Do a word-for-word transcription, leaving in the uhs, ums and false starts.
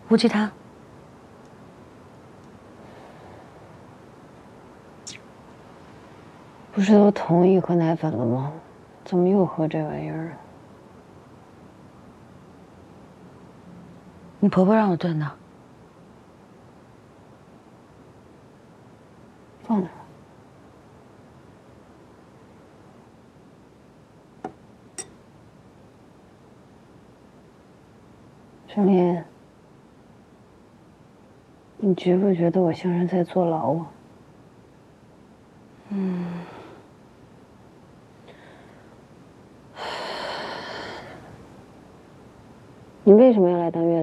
无忌他， 不是都同意喝奶粉了吗？怎么又喝这玩意儿啊？ 你婆婆让我炖的。 放那儿。沈林，你觉不觉得我像是在坐牢啊？ 嗯。 你为什么要来当月